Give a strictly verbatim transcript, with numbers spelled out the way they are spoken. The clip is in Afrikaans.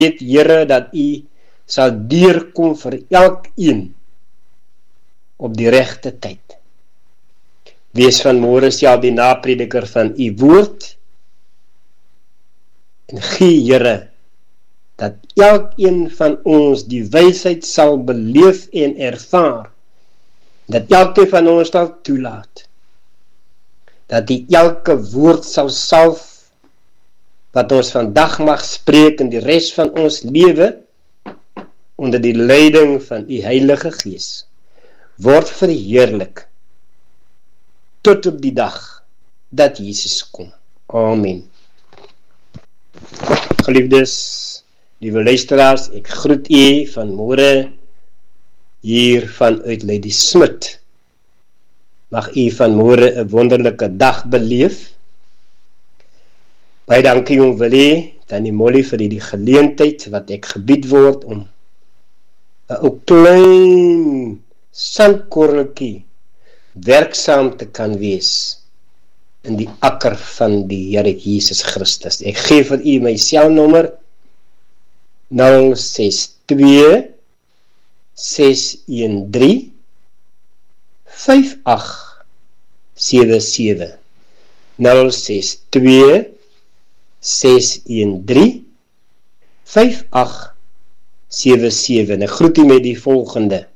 weet, Here, dat U sal deurkom vir elkeen op die regte tyd. Wees vanmôre self die naprediker van U woord, en gee, Here, dat elkeen van ons die wysheid sal beleef en ervaar, dat elkeen van ons sal toelaat, dat die elke woord sal salf, wat ons vandag mag spreek in die res van ons lewe, onder die leiding van U Heilige Gees, word verheerlik, tot op die dag, dat Jesus kom. Amen. Geliefdes, liewe luisteraars, ek groet U vanmôre hier vanuit Ladysmith. Mag U vanmôre 'n wonderlike dag beleef. Baie dankie om Willie, Tannie Molly vir die geleentheid wat ek gebied word om 'n ou klein sandkorreltjie werksaam te kan wees in die akker van die Here Jesus Christus. Ek gee vir U my selnommer nul ses twee ses een drie vyf agt sewe sewe nul ses twee ses een drie vyf agt sewe sewe. En ek groet U met die volgende: